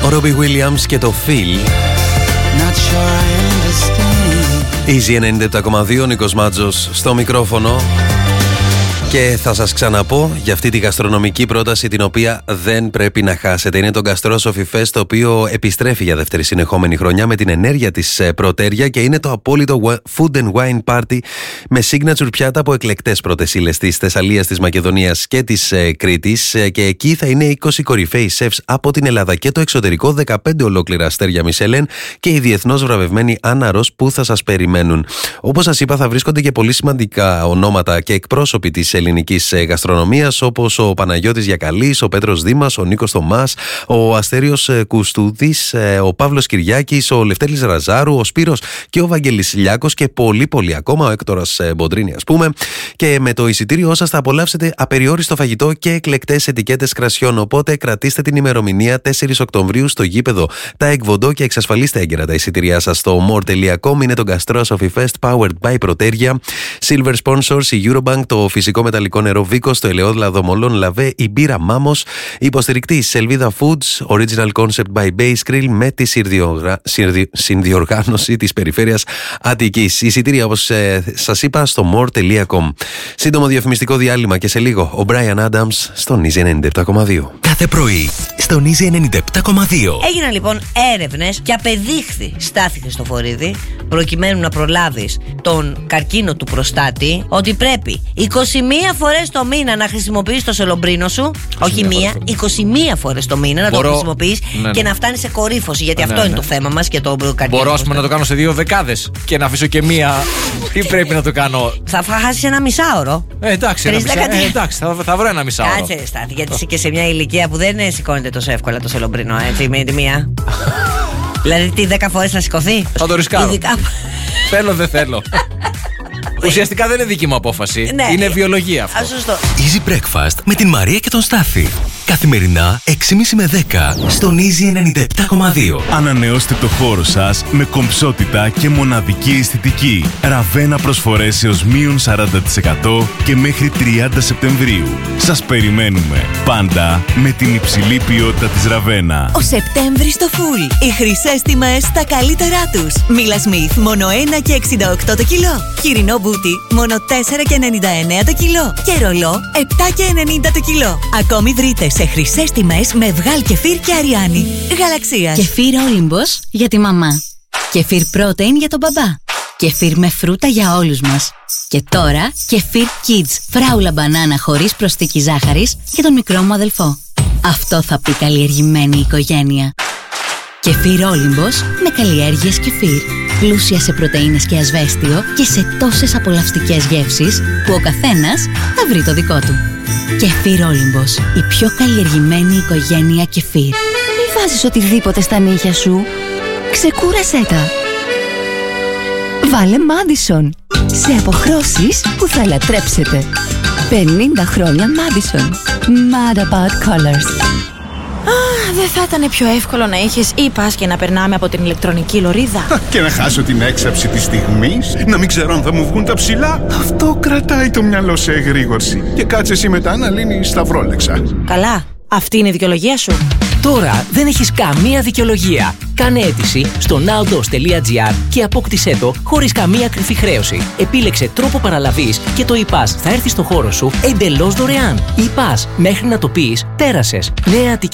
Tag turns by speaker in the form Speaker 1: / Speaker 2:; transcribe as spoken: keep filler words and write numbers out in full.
Speaker 1: Robbie Williams και το Phil. Easy ενενήντα επτά κόμμα δύο, Νίκος Μάτζος στο μικρόφωνο. Και θα σας ξαναπώ για αυτή τη γαστρονομική πρόταση την οποία δεν πρέπει να χάσετε. Είναι το Gastro Sofi Fest, το οποίο επιστρέφει για δεύτερη συνεχόμενη χρονιά με την ενέργεια της Πρωτέρια και είναι το απόλυτο food and wine party με signature πιάτα από εκλεκτές πρώτες ύλες της Θεσσαλίας, της Μακεδονίας και της Κρήτης. Και εκεί θα είναι είκοσι κορυφαίοι σεφς από την Ελλάδα και το εξωτερικό, δεκαπέντε ολόκληρα αστέρια Μισελέν και οι διεθνώς βραβευμένοι Άννα Ros που θα σας περιμένουν. Όπως σας είπα, θα βρίσκονται και πολύ σημαντικά ονόματα και εκπρόσωποι της ελληνικής γαστρονομίας, όπως ο Παναγιώτης Γιακαλής, ο Πέτρος Δήμας, ο Νίκος Θωμάς, ο Αστέριος Κουστούδης, ο Παύλος Κυριάκης, ο Λευτέλης Ραζάρου, ο Σπύρος και ο Βαγγέλης Λιάκος και πολλοί πολλοί ακόμα, ο Έκτορας Μποντρίνη ας πούμε. Και με το εισιτήριό σας θα απολαύσετε απεριόριστο φαγητό και εκλεκτές ετικέτες κρασιών, οπότε κρατήστε την ημερομηνία τέσσερις Οκτωβρίου στο γήπεδο Τα Εκβοντό και εξασφαλίστε έγκαιρα τα εισιτήριά σας στο more τελεία com. Είναι το Gastro Sofi Fest powered by Proteria. Silver sponsors η Eurobank, το φυσικό μεταλλικό νερό Βίκος, το ελαιόδλαδο Μολόν Λαβέ, η μπύρα Μάμος, υποστηρικτή η Σελβίδα Foods, Original Concept by Base Grill με τη συνδιογρα... συνδιοργάνωση της περιφέρειας Αττικής. Εισιτήρια, όπως ε, σας είπα, στο more τελεία com. Σύντομο διαφημιστικό διάλειμμα και σε λίγο ο Brian Adams στον Easy ενενήντα επτά κόμμα δύο.
Speaker 2: Κάθε πρωί στον Easy ενενήντα επτά κόμμα δύο.
Speaker 3: Έγιναν λοιπόν έρευνες και απεδείχθη, Στάθη Χριστοφορίδη, προκειμένου να προλάβεις τον καρκίνο του προστάτη, ότι πρέπει είκοσι μία φορές το μήνα να χρησιμοποιείς το σελομπρίνο σου. Όχι μία, είκοσι μία φορές το μήνα να Μπορώ... το χρησιμοποιείς ναι, και ναι. να φτάνεις σε κορύφωση. Γιατί ναι, αυτό ναι. είναι το θέμα μας και το καρκίνο.
Speaker 4: Μπορώ ας πούμε να το κάνω σε δύο δεκάδες και να αφήσω και μία. Τι πρέπει να το κάνω?
Speaker 3: Θα χάσεις ένα μισάωρο.
Speaker 4: Ε, εντάξει, ένα μισά... ε, εντάξει θα, θα βρω ένα μισάωρο.
Speaker 3: Κάτσε, Στάθη, γιατί είσαι και σε μια ηλικία που δεν σηκώνεται τόσο εύκολα το σελομπρίνο, έτσι, με τη μία. Δηλαδή, τι δέκα φορές θα σηκωθεί?
Speaker 4: Θα το ρισκάρω. Ειδικά... Θέλω, δεν θέλω. Ουσιαστικά δεν είναι δική μου απόφαση. Ναι, είναι βιολογία αυτό.
Speaker 3: Σωστό.
Speaker 2: Easy Breakfast με την Μαρία και τον Στάθη. Καθημερινά έξι και τριάντα με δέκα στον Easy ενενήντα επτά κόμμα δύο.
Speaker 5: Ανανεώστε το χώρο σας με κομψότητα και μοναδική αισθητική. Ραβένα προσφορές έως μείον σαράντα τοις εκατό και μέχρι τριάντα Σεπτεμβρίου. Σας περιμένουμε πάντα με την υψηλή ποιότητα της Ραβένα.
Speaker 6: Ο Σεπτέμβρης στο full. Οι χρυσές τιμές στα καλύτερά τους. Μίλα Σμιθ μόνο ένα και εξήντα οκτώ το κιλό. Χοιρινό μπούτι μόνο τέσσερα και ενενήντα εννέα το κιλό. Και ρολό επτά και ενενήντα το κιλό. Ακόμη βρείτε σε χρυσές τιμές με Βγάλ Κεφίρ και Αριάννη. Γαλαξίας.
Speaker 7: Κεφίρ Όλυμπος για τη μαμά. Κεφίρ Protein για τον μπαμπά. Κεφίρ με φρούτα για όλους μας. Και τώρα Κεφίρ Kids φράουλα μπανάνα χωρίς προσθήκη ζάχαρης για τον μικρό μου αδελφό. Αυτό θα πει καλλιεργημένη οικογένεια. Κεφίρ Όλυμπος με καλλιέργειες κεφίρ. Πλούσια σε πρωτεΐνες και ασβέστιο και σε τόσες απολαυστικές γεύσεις που ο καθένας θα βρει το δικό του. Κεφίρ Όλυμπος, η πιο καλλιεργημένη οικογένεια κεφίρ. Μη βάζεις οτιδήποτε στα νύχια σου. Ξεκούρασέ τα. Βάλε Madison. Σε αποχρώσεις που θα λατρέψετε. πενήντα χρόνια Madison. Mad about colors.
Speaker 8: Ah, δεν θα ήταν πιο εύκολο να είχες e-pass και να περνάμε από την ηλεκτρονική λωρίδα?
Speaker 9: Και να χάσω την έξαψη της στιγμής, να μην ξέρω αν θα μου βγουν τα ψηλά. Αυτό κρατάει το μυαλό σε εγρήγορση. Και κάτσε εσύ μετά να λύνεις σταυρόλεξα.
Speaker 8: Καλά, αυτή είναι η δικαιολογία σου?
Speaker 10: Τώρα δεν έχεις καμία δικαιολογία. Κάνε αίτηση στο nowdos τελεία gr και απόκτησέ το χωρίς καμία κρυφή χρέωση. Επίλεξε τρόπο παραλαβής και το e-pass θα έρθει στο χώρο σου εντελώς δωρεάν. E-pass, μέχρι να το πεις, πέρασες. Νέα Αττική.